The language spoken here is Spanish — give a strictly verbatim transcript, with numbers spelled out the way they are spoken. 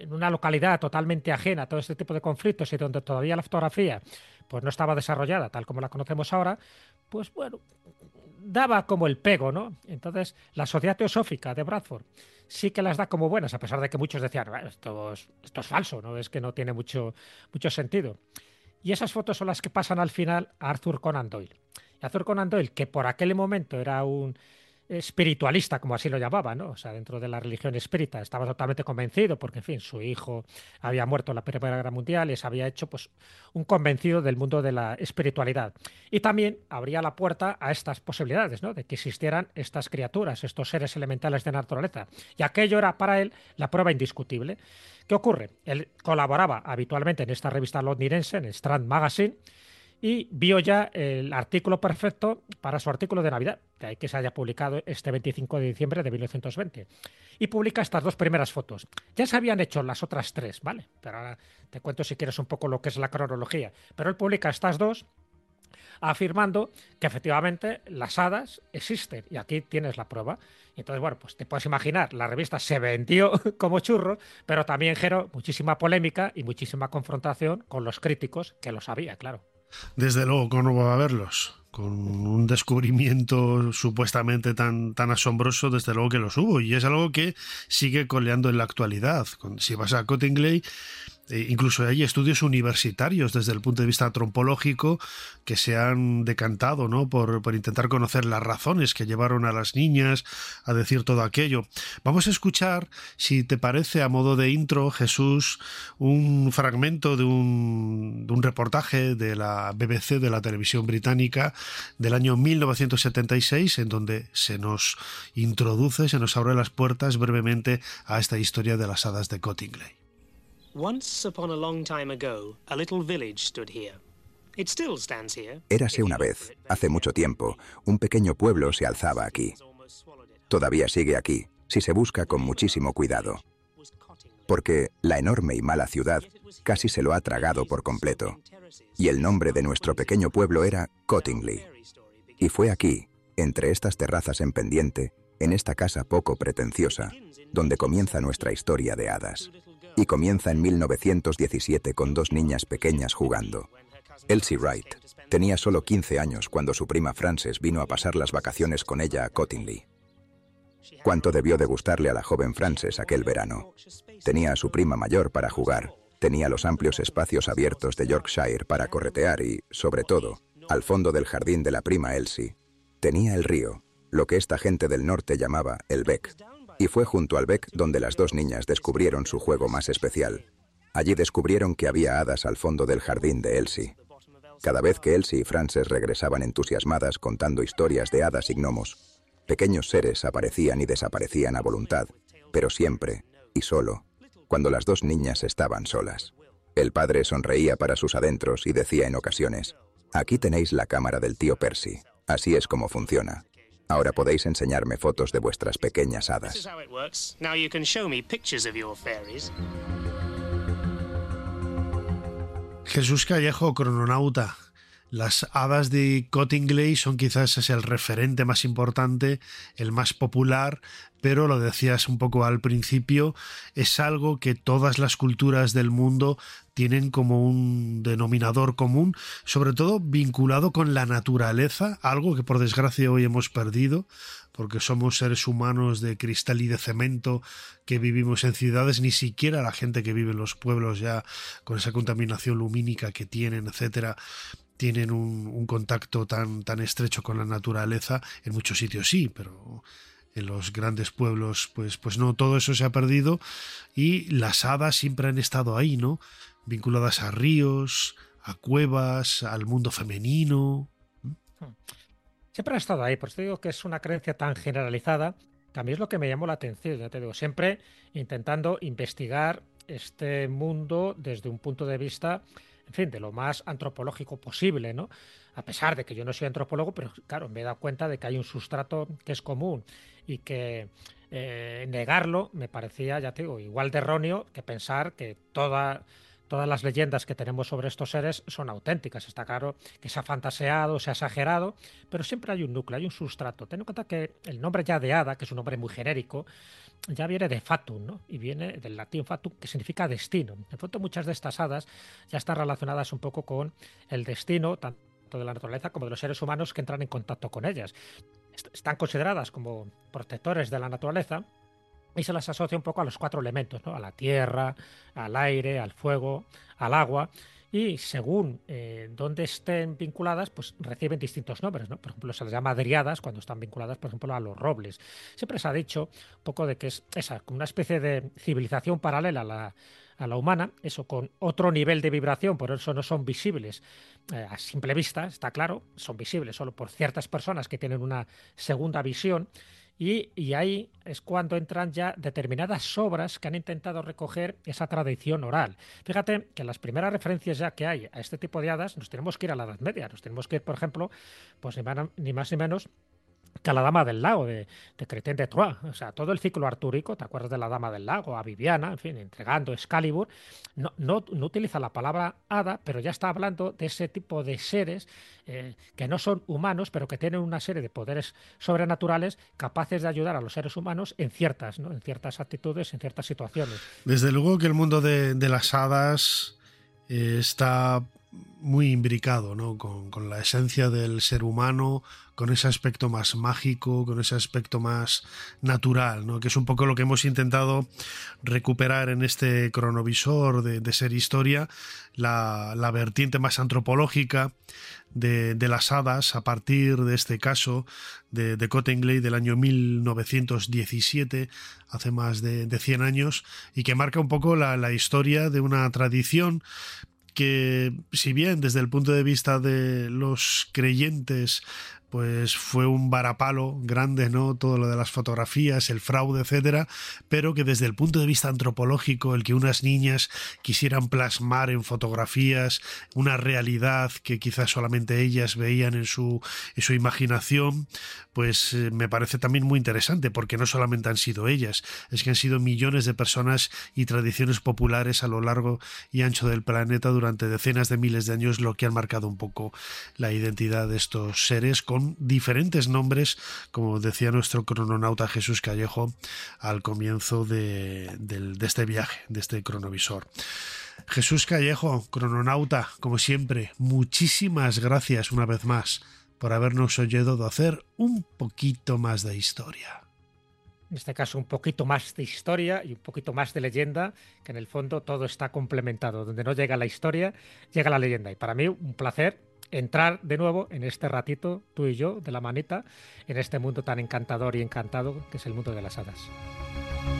en una localidad totalmente ajena a todo este tipo de conflictos y donde todavía la fotografía pues no estaba desarrollada tal como la conocemos ahora, pues bueno, daba como el pego, ¿no? Entonces, la Sociedad Teosófica de Bradford sí que las da como buenas, a pesar de que muchos decían, "Bueno, esto es, esto es falso, ¿no? Es que no tiene mucho, mucho sentido". Y esas fotos son las que pasan al final a Arthur Conan Doyle. Y Arthur Conan Doyle, que por aquel momento era un espiritualista, como así lo llamaba, ¿no? O sea, dentro de la religión espírita, estaba totalmente convencido, porque, en fin, su hijo había muerto en la Primera Guerra Mundial y se había hecho, pues, un convencido del mundo de la espiritualidad. Y también abría la puerta a estas posibilidades, ¿no? De que existieran estas criaturas, estos seres elementales de naturaleza. Y aquello era para él la prueba indiscutible. ¿Qué ocurre? Él colaboraba habitualmente en esta revista londinense, en Strand Magazine, y vio ya el artículo perfecto para su artículo de Navidad, de ahí que se haya publicado este veinticinco de diciembre de mil novecientos veinte. Y publica estas dos primeras fotos. Ya se habían hecho las otras tres, ¿vale? Pero ahora te cuento si quieres un poco lo que es la cronología. Pero él publica estas dos afirmando que efectivamente las hadas existen. Y aquí tienes la prueba. Y entonces, bueno, pues te puedes imaginar, la revista se vendió como churro, pero también generó muchísima polémica y muchísima confrontación con los críticos, que lo sabía, claro. Desde luego, ¿cómo no va a verlos? Con un descubrimiento supuestamente tan, tan asombroso, desde luego que los hubo. Y es algo que sigue coleando en la actualidad. Si vas a Cottingley, eh, incluso hay estudios universitarios desde el punto de vista antropológico que se han decantado, ¿no? por, por intentar conocer las razones que llevaron a las niñas a decir todo aquello. Vamos a escuchar, si te parece, a modo de intro, Jesús, un fragmento de un, de un reportaje de la B B C, de la televisión británica, del año mil novecientos setenta y seis, en donde se nos introduce, se nos abre las puertas brevemente a esta historia de las hadas de Cottingley. Once upon a long time ago, a little village stood here. It still stands here. Érase una vez, hace mucho tiempo, un pequeño pueblo se alzaba aquí. Todavía sigue aquí, si se busca con muchísimo cuidado, porque la enorme y mala ciudad casi se lo ha tragado por completo. Y el nombre de nuestro pequeño pueblo era Cottingley. Y fue aquí, entre estas terrazas en pendiente, en esta casa poco pretenciosa, donde comienza nuestra historia de hadas. Y comienza en mil novecientos diecisiete con dos niñas pequeñas jugando. Elsie Wright tenía solo quince años cuando su prima Frances vino a pasar las vacaciones con ella a Cottingley. Cuánto debió de gustarle a la joven Frances aquel verano. Tenía a su prima mayor para jugar, tenía los amplios espacios abiertos de Yorkshire para corretear y, sobre todo, al fondo del jardín de la prima Elsie, tenía el río, lo que esta gente del norte llamaba el Beck. Y fue junto al Beck donde las dos niñas descubrieron su juego más especial. Allí descubrieron que había hadas al fondo del jardín de Elsie. Cada vez que Elsie y Frances regresaban entusiasmadas contando historias de hadas y gnomos, pequeños seres aparecían y desaparecían a voluntad, pero siempre, y solo, cuando las dos niñas estaban solas. El padre sonreía para sus adentros y decía en ocasiones: «Aquí tenéis la cámara del tío Percy. Así es como funciona. Ahora podéis enseñarme fotos de vuestras pequeñas hadas». Jesús Callejo, crononauta. Las hadas de Cottingley son quizás es el referente más importante, el más popular, pero lo decías un poco al principio, es algo que todas las culturas del mundo tienen como un denominador común, sobre todo vinculado con la naturaleza, algo que por desgracia hoy hemos perdido, porque somos seres humanos de cristal y de cemento que vivimos en ciudades, ni siquiera la gente que vive en los pueblos ya con esa contaminación lumínica que tienen, etcétera, tienen un, un contacto tan, tan estrecho con la naturaleza. En muchos sitios sí, pero en los grandes pueblos pues, pues no, todo eso se ha perdido y las hadas siempre han estado ahí, ¿no? Vinculadas a ríos, a cuevas, al mundo femenino. Siempre ha estado ahí, por eso digo que es una creencia tan generalizada, que a mí es lo que me llamó la atención, ya te digo, siempre intentando investigar este mundo desde un punto de vista, en fin, de lo más antropológico posible, ¿no? A pesar de que yo no soy antropólogo, pero claro, me he dado cuenta de que hay un sustrato que es común y que eh, negarlo me parecía, ya te digo, igual de erróneo que pensar que toda, todas las leyendas que tenemos sobre estos seres son auténticas. Está claro que se ha fantaseado, se ha exagerado, pero siempre hay un núcleo, hay un sustrato. Ten en cuenta que el nombre ya de hada, que es un nombre muy genérico, ya viene de fatum, ¿no? Y viene del latín fatum, que significa destino. En fondo, muchas de estas hadas ya están relacionadas un poco con el destino, tanto de la naturaleza como de los seres humanos que entran en contacto con ellas. Est- están consideradas como protectores de la naturaleza y se las asocia un poco a los cuatro elementos, ¿no? A la tierra, al aire, al fuego, al agua. Y según eh, dónde estén vinculadas, pues reciben distintos nombres, ¿no? Por ejemplo, se les llama dríadas cuando están vinculadas, por ejemplo, a los robles. Siempre se ha dicho un poco de que es esa, como una especie de civilización paralela a la, a la humana, eso con otro nivel de vibración, por eso no son visibles eh, a simple vista, está claro, son visibles solo por ciertas personas que tienen una segunda visión. Y, y ahí es cuando entran ya determinadas obras que han intentado recoger esa tradición oral. Fíjate que las primeras referencias ya que hay a este tipo de hadas nos tenemos que ir a la Edad Media, nos tenemos que ir, por ejemplo, pues ni, mana- ni más ni menos que a la Dama del Lago de, de Chrétien de Troyes. O sea, todo el ciclo artúrico, ¿te acuerdas de la Dama del Lago? A Viviana, en fin, entregando Excalibur. No, no, no utiliza la palabra hada, pero ya está hablando de ese tipo de seres eh, que no son humanos, pero que tienen una serie de poderes sobrenaturales capaces de ayudar a los seres humanos en ciertas, ¿no? En ciertas actitudes, en ciertas situaciones. Desde luego que el mundo de, de las hadas eh, está muy imbricado, ¿no? Con, con la esencia del ser humano, con ese aspecto más mágico, con ese aspecto más natural, ¿no? Que es un poco lo que hemos intentado recuperar en este cronovisor de, de Ser Historia, la, la vertiente más antropológica de, de las hadas a partir de este caso de, de Cottingley del año mil novecientos diecisiete, hace más de, de cien años, y que marca un poco la, la historia de una tradición que, si bien desde el punto de vista de los creyentes pues fue un varapalo grande, ¿no? Todo lo de las fotografías, el fraude, etcétera, pero que desde el punto de vista antropológico, el que unas niñas quisieran plasmar en fotografías una realidad que quizás solamente ellas veían en su, en su imaginación, pues eh, me parece también muy interesante, porque no solamente han sido ellas, es que han sido millones de personas y tradiciones populares a lo largo y ancho del planeta durante decenas de miles de años, lo que han marcado un poco la identidad de estos seres, con diferentes nombres, como decía nuestro crononauta Jesús Callejo al comienzo de, de, de este viaje, de este cronovisor. Jesús Callejo, crononauta, como siempre, muchísimas gracias una vez más por habernos ayudado a hacer un poquito más de historia. En este caso, un poquito más de historia y un poquito más de leyenda, que en el fondo todo está complementado. Donde no llega la historia, llega la leyenda. Y para mí, un placer entrar de nuevo en este ratito, tú y yo, de la manita, en este mundo tan encantador y encantado que es el mundo de las hadas.